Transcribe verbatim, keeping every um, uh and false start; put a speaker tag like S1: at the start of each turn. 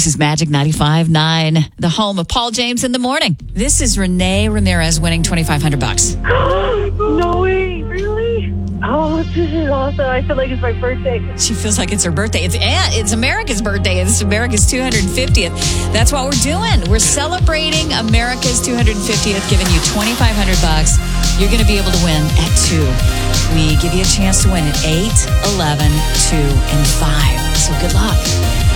S1: This is Magic ninety-five point nine, the home of Paul James in the morning. This is Renee Ramirez winning twenty-five hundred bucks.
S2: No way, really? Oh, this is awesome. I feel like it's my birthday.
S1: She feels like it's her birthday. It's and it's America's birthday. It's America's two hundred fiftieth. That's what we're doing. We're celebrating America's two hundred fiftieth, giving you twenty-five hundred bucks. You're going to be able to win at two. We give you a chance to win at eight, eleven, two, and five. So good luck.